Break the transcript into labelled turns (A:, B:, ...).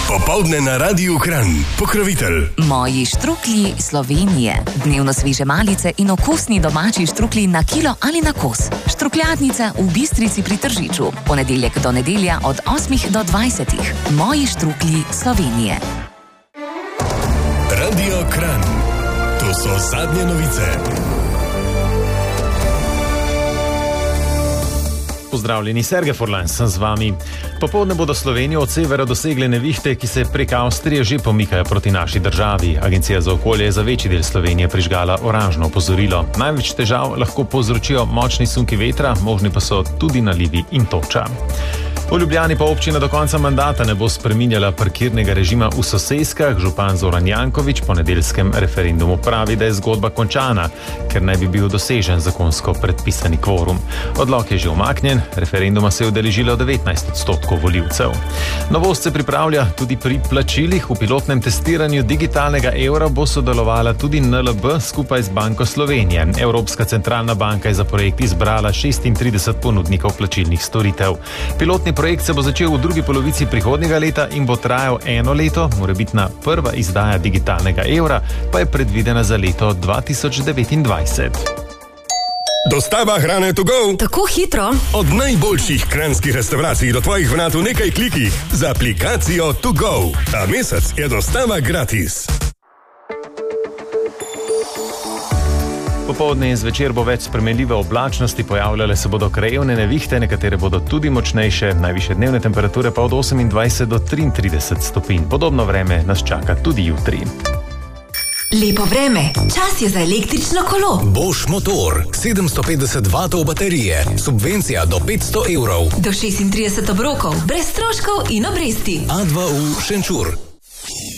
A: Popoldne na Radiu Kranj. Pokrovitelj
B: Moji štruklji Slovenije. Dnevno sveže malice in okusni domači štruklji na kilo ali na kos. Štrukljadnica v Bistrici pri Tržiču. Ponedeljek do nedelja od 8 do 20. Moji štruklji Slovenije.
A: Radio Kranj. To so zadnje novice.
C: Pozdravljeni, Sergej Furlan sem z vami. Popoldne bodo Slovenijo od severa dosegle nevihte, ki se prek Avstrije že pomikajo proti naši državi. Agencija za okolje je za večji del Slovenije prižgala oranžno opozorilo. Največ težav lahko povzročijo močni sunki vetra, možni pa so tudi nalivi in toča. V Ljubljani pa občina do konca mandata ne bo spreminjala parkirnega režima v soseskah. Župan Zoran Janković po nedeljskem referendumu pravi, da je zgodba končana, ker naj bi bil dosežen zakonsko predpisani kvorum. Odlok je že umaknjen, referenduma se je udeležilo 19% volivcev. Novost se pripravlja tudi pri plačilih. V pilotnem testiranju digitalnega evra bo sodelovala tudi NLB skupaj z Banko Slovenije. Evropska centralna banka je za projekt izbrala 36 ponudnikov plačilnih storitev. Pilotni projekt se bo začel v drugi polovici prihodnjega leta in bo trajal 1 leto. Morebitna prva izdaja digitalnega evra pa je predvidena za leto 2029.
A: Dostava hrane to go.
D: Tako hitro.
A: Od najboljših kranjskih restavracij do tvojih vrat v nekaj klikih z aplikacijo to go. Ta mesec je dostava gratis.
C: Popoldne in zvečer bo več spremenljive oblačnosti, pojavljale se bodo krajevne nevihte, nekatere bodo tudi močnejše, najvišje dnevne temperature pa od 28 do 33 stopinj. Podobno vreme nas čaka tudi jutri.
D: Lepo vreme, čas je za električno kolo.
E: Bosch motor, 750 vatov baterije, subvencija do 500 evrov.
D: Do 36 obrokov, brez stroškov in obresti.
E: A2U Šenčur.